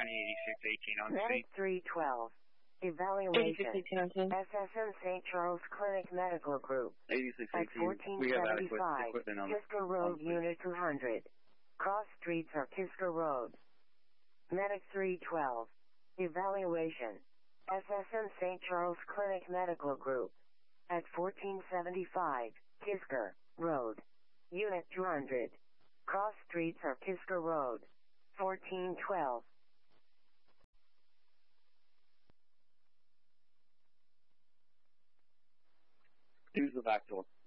County 8618 on the Medic street. 312. Evaluation. SSN St. Charles Clinic Medical Group. 8618. We have adequate equipment on Kisker Road, Unit 200. Cross streets are Kisker Road. Medic 312. Evaluation. SSN St. Charles Clinic Medical Group. At 1475, Kisker Road. Unit 200. Cross streets are Kisker Road. 1412. Use the back door.